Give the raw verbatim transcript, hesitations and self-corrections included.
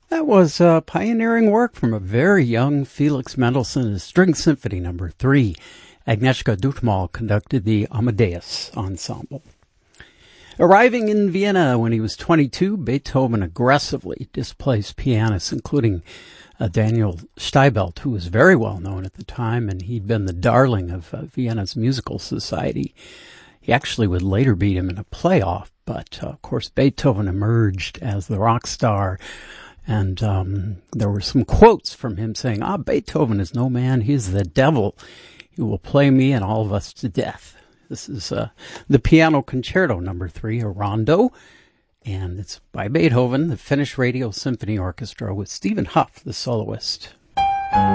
That was uh, pioneering work from a very young Felix Mendelssohn, String Symphony Number Three. Agnieszka Dutmal conducted the Amadeus Ensemble. Arriving in Vienna when he was twenty-two, Beethoven aggressively displaced pianists, including uh, Daniel Steibelt, who was very well known at the time, and he'd been the darling of uh, Vienna's musical society. He actually would later beat him in a playoff, but uh, of course Beethoven emerged as the rock star. And um, there were some quotes from him saying, ah, Beethoven is no man, he is the devil. He will play me and all of us to death. This is uh, the Piano Concerto Number Three, a rondo, and it's by Beethoven, the Finnish Radio Symphony Orchestra, with Stephen Hough, the soloist.